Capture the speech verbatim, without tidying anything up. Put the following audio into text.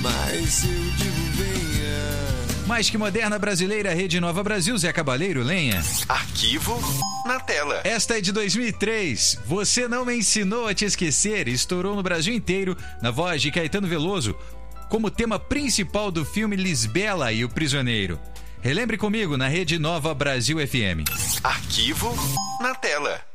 Mas eu digo venha. Mais que moderna brasileira, Rede Nova Brasil, Zé Cabaleiro, lenha. Arquivo na tela. Esta é de dois mil e três. Você Não Me Ensinou a Te Esquecer estourou no Brasil inteiro na voz de Caetano Veloso como tema principal do filme Lisbela e o Prisioneiro. Relembre comigo na Rede Nova Brasil F M. Arquivo na tela.